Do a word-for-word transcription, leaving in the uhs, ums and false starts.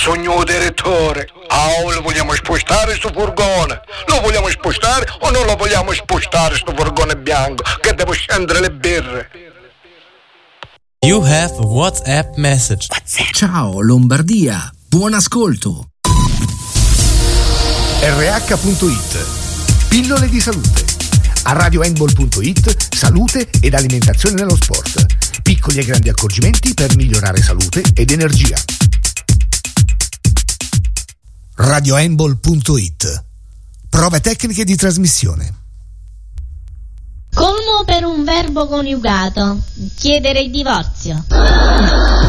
sogno direttore. Ah, lo vogliamo spostare sto furgone? Lo vogliamo spostare o non lo vogliamo spostare sto furgone bianco? Che devo scendere le birre. You have a WhatsApp message. WhatsApp. Ciao Lombardia, buon ascolto. R H punto it. Pillole di salute. A radio handball punto it, salute ed alimentazione nello sport. Piccoli e grandi accorgimenti per migliorare salute ed energia. radio handball punto it. Prove tecniche di trasmissione. Colmo per un verbo coniugato. Chiedere il divorzio.